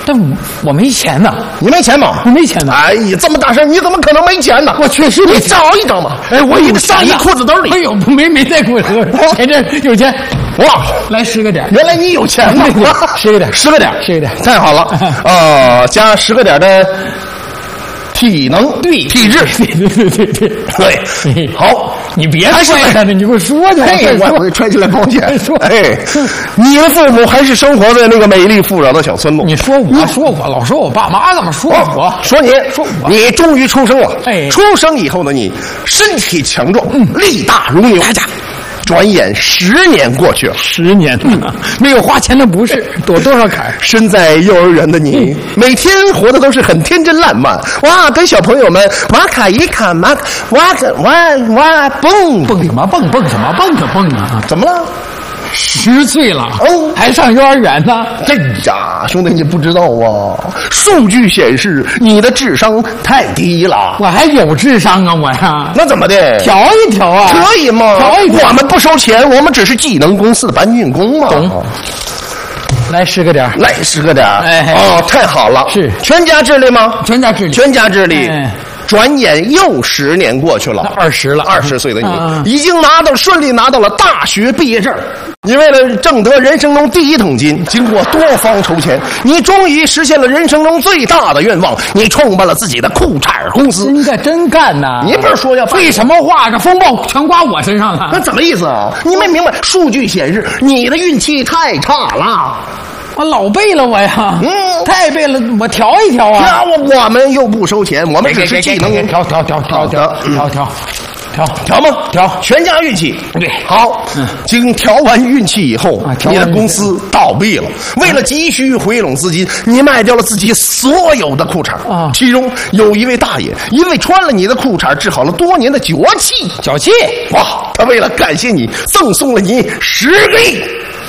但我没钱呢。 你没钱吗？ 我没钱呢。 哎呀，这么大事你怎么可能没钱呢？ 我确实没钱。 你找一找嘛。 哎，我有上你裤子兜里。 哎呦，没在裤子兜里。前阵有钱。 哇， 来10个点。 原来你有钱呢 ！10个点 ，10个点 ，10个点， 太好了。加10个点的体能， 对， 体质，对，好， 你别踹他呢，你给我说去。 我会揣起来保险。哎，你的父母还是生活在那个美丽富饶的小村落。 你说我，老说我爸妈怎么说我？ 说你终于出生了。 哎， 出生以后的你身体强壮，力大如牛。转眼10年过去了 ，10年没有花钱的不是，躲多少坎。 身在幼儿园的你，每天活的都是很天真烂漫，哇，跟小朋友们哇卡一卡嘛，哇蹦什么蹦啊？ 怎么了 ？10岁了哦， 还上幼儿园呢。 哎呀，兄弟你不知道啊，数据显示你的智商太低了。 我还有智商啊，我呀。 那怎么的？ 调一调啊。 可以吗？ 调一调。 我们不收钱，我们只是技能公司的搬运工嘛。 懂。来10个点， 来10个点。 哎， 哦，太好了。 是全家智力吗？ 全家智力。 全家智力。 哎， 转眼又10年过去了 ，20了 ，20岁的你已经顺利拿到了大学毕业证。你为了挣得人生中第1桶金，经过多方筹钱，你终于实现了人生中最大的愿望，你创办了自己的裤衩公司。 真干呐！ 你不是说要废什么话？这风暴全刮我身上了。 那怎么意思啊？你没明白？数据显示你的运气太差了。 我老背了我呀，太背了，我调一调啊。 那我们又不收钱，我们只是技能调吗？调，全家运气。 对， 好，经调完运气以后，你的公司倒闭了。为了急需回笼资金，你卖掉了自己所有的裤衩啊。 其中有一位大爷，因为穿了你的裤衩治好了多年的脚气，哇！他为了感谢你，赠送了你10个亿。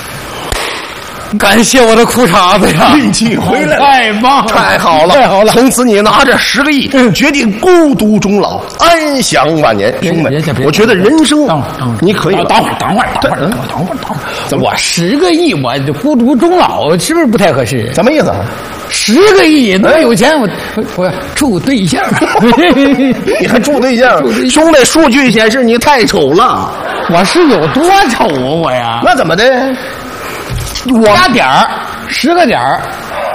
感谢我的裤衩子呀！ 运气回来了， 太棒了， 太好了！从此你拿着10个亿，决定孤独终老，安享晚年。兄弟，我觉得人生你可以等会儿，我10个亿，我孤独终老，是不是不太合适？ 什么意思 ？10个亿，那么有钱，我处对象， 你还处对象？兄弟，数据显示你太丑了。 我是有多丑啊，我呀？ 那怎么的？ 我加点儿，10个点儿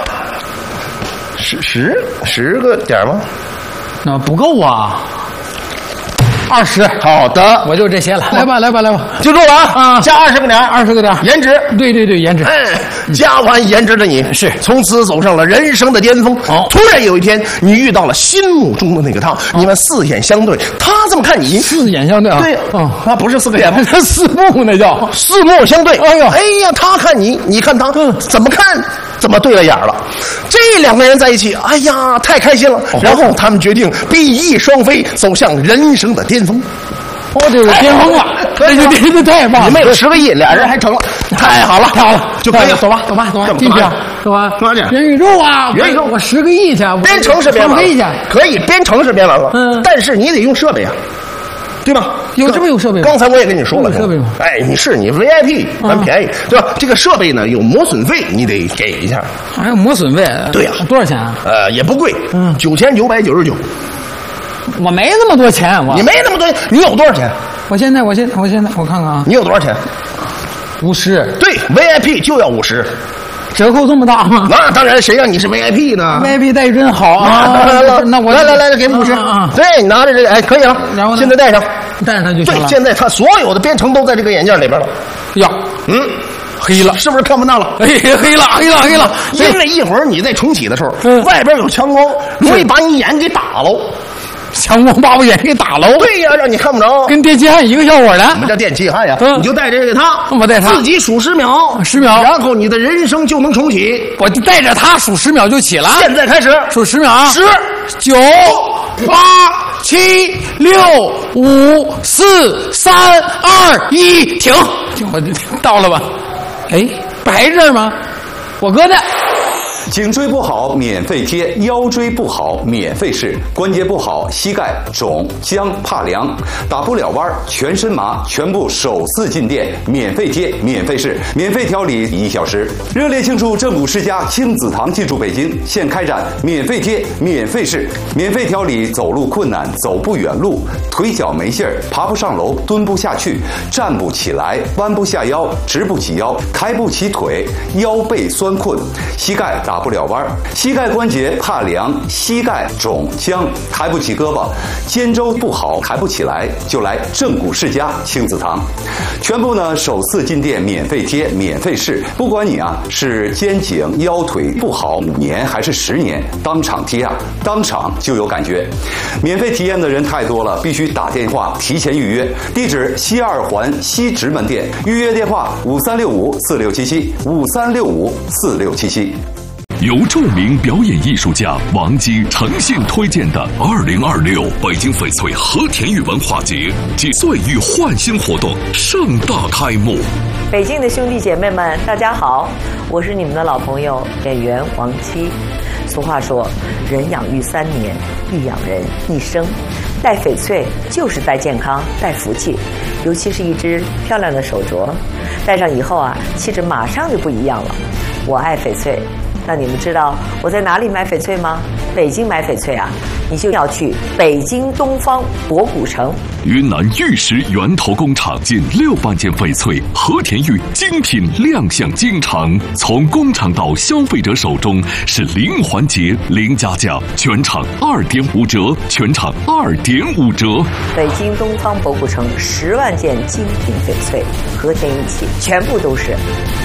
，10个点吗？ 那不够啊，20。 好的， 我就这些了。来吧， 记住了啊！加20个点 ，20个点， 颜值。 对，颜值。 加完颜值的你是从此走上了人生的巅峰。突然有一天，你遇到了心目中的那个他，你们4眼相对，他这么看你 ，4眼相对啊？ 对，他不是4个眼， 他4目那叫 4目相对。 哎呀，他看你，你看他，怎么看怎么对了眼了。这2个人在一起，哎呀，太开心了。然后他们决定比翼双飞，走向人生的巅峰。 这个巅峰了，这太棒了！ 你们有10个亿，2人还成了，太好了，就可以了。 走吧，进去啊，走吧，元宇宙啊，我10个亿去， 编程是编完了，可以编程是编完了，但是你得用设备啊，对吧？ 这么有设备吗？ 刚才我也跟你说了， 设备吗？ 哎，你 VIP 蛮便宜，对吧？这个设备呢有磨损费，你得给一下。 还有磨损费？ 对呀， 多少钱啊？ 也不贵，9999。 我没那么多钱， 你没那么多，你有多少钱？ 我现在我看看啊， 你有多少钱 ？50。对 ，VIP 就要50， 折扣这么大吗？ 那当然，谁让你是 VIP 呢 ？VIP 待遇真好啊！ 当然了， 那我来，给50 啊！ 对，你拿着这个，哎，可以了。 然后现在戴上它就行了。 对，现在它所有的编程都在这个眼镜里边了。 呀，黑了， 是不是看不到了？ 哎，黑了！ 因为一会儿你在重启的时候，外边有强光，容易把你眼给打喽。 强光把我眼给打喽！ 对呀，让你看不着， 跟电气焊一个效果的。 什么叫电气焊呀？你就带着给他， 我带他， 自己数10秒 ，10秒， 然后你的人生就能重启。 我就带着他数10秒就起了。 现在开始数10秒啊 ！10、 9、8、7、6、5、4、3、2、1，停！我到了吧？哎，不还是这儿吗？我搁这。 颈椎不好免费贴，腰椎不好免费试，关节不好膝盖肿僵怕凉打不了弯全身麻，全部首次进店免费贴免费试免费调理1小时。热烈庆祝正骨世家亲子堂进驻北京，现开展免费贴免费试免费调理走路困难走不远路腿脚没劲儿爬不上楼蹲不下去站不起来弯不下腰直不起腰抬不起腿腰背酸困膝盖打不了弯膝盖关节怕凉膝盖肿僵抬不起胳膊肩周不好抬不起来就来正骨世家亲子堂，全部呢首次进店免费贴免费试，不管你是肩颈腰腿不好5年还是10年，当场贴当场就有感觉。免费体验的人太多了，必须打电话提前预约。地址西2环西直门店，预约电话5365467753654677。 由著名表演艺术家王姬诚信推荐的2026北京翡翠和田玉文化节暨岁玉焕新活动盛大开幕。 北京的兄弟姐妹们，大家好，我是你们的老朋友演员王姬。俗话说，人养育3年，必养人一生。戴翡翠就是戴健康、戴福气，尤其是一只漂亮的手镯，戴上以后气质马上就不一样了。我爱翡翠。那你们知道我在哪里买翡翠吗？北京买翡翠你就要去北京东方博古城。 云南玉石源头工厂近6万件翡翠和田玉精品亮相京城，从工厂到消费者手中是零环节零加价，全场2.5折，全场2.5折。 北京东方博古城10万件精品翡翠和田玉器，全部都是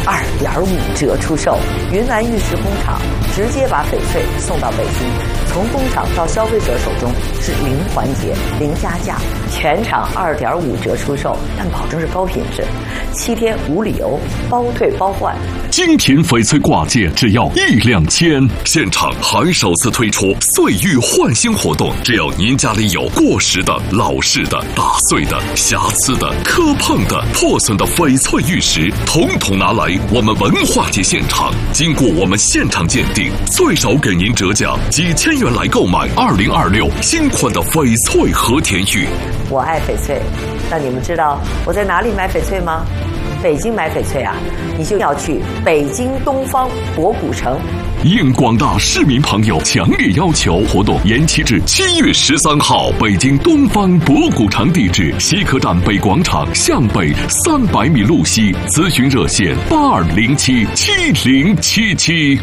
2.5折出售。云南玉石工厂直接把翡翠送到北京，从工厂到消费者手中是零环节零加价，全场2.5折出售，但保证是高品质，7天无理由，包退包换。 精品翡翠挂件只要1两千，现场还首次推出岁玉焕新活动，只要您家里有过时的、老式的、打碎的、瑕疵的、磕碰的、破损的翡翠玉石，统统拿来我们文化节现场，经过我们现场鉴定，最少给您折价几千元来购买2026新款的翡翠和田玉。 我爱翡翠，那你们知道我在哪里买翡翠吗？北京买翡翠你就要去北京东方博古城。 应广大市民朋友强烈要求，活动延期至7月13号。北京东方博古城地址：西客站北广场向北300米路西，咨询热线82077077。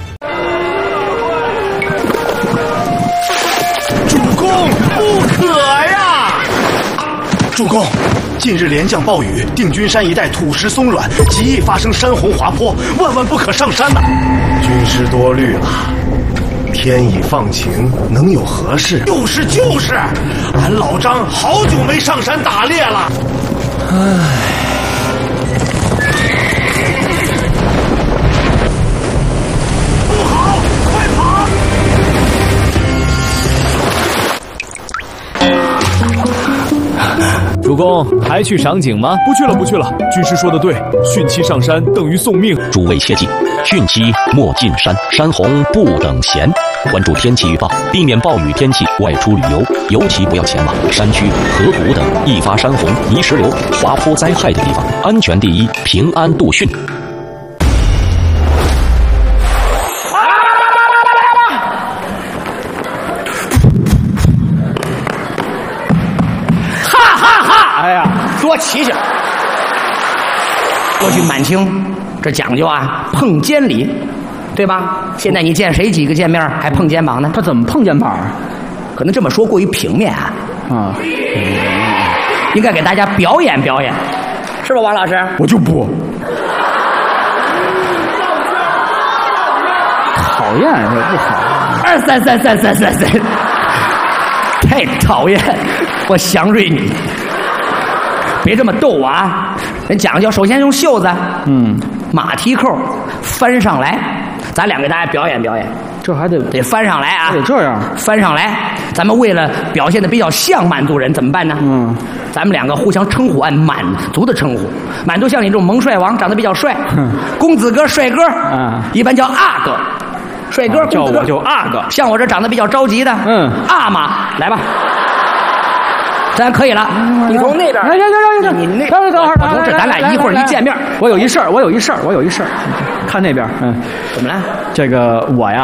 主公，不可呀！主公，近日连降暴雨，定军山一带土石松软，极易发生山洪滑坡，万万不可上山呐！军师多虑了，天已放晴，能有何事？就是，俺老张好久没上山打猎了。不好，快跑！ 主公还去赏景吗？不去了。军师说的对，汛期上山等于送命。 诸位切记，汛期莫进山，山洪不等闲。关注天气预报，避免暴雨天气外出旅游，尤其不要前往山区、河谷等易发山洪、泥石流、滑坡灾害的地方。安全第一，平安度汛。 哎呀，多齐去！过去满清这讲究碰肩礼，对吧？现在你见谁几个见面还碰肩膀呢？ 他怎么碰肩膀？ 可能这么说过于平面应该给大家表演表演，是吧，王老师？ 我就不讨厌，这不好。 2、3、3、3、3、3、3，太讨厌！我祥瑞你。别这么逗人讲究，首先用袖子，马蹄扣翻上来，咱俩给大家表演表演。 这还得翻上来得这样翻上来。咱们为了表现的比较像满族人，怎么办呢？咱们两个互相称呼，按满族的称呼。满族像你这种萌帅王，长得比较帅，公子哥、帅哥，一般叫阿哥。 帅哥， 叫我就阿哥。 像我这长得比较着急的，阿玛，来吧。咱可以了，你从那边， 行， 你那， 等会儿， 同志，咱俩一会儿一见面， 我有一事儿，看那边， 怎么了？ 这个我呀。